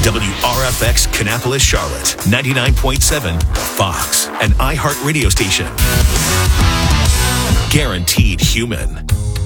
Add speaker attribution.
Speaker 1: WRFX Kannapolis, Charlotte, 99.7, Fox, an iHeart radio station. Guaranteed human.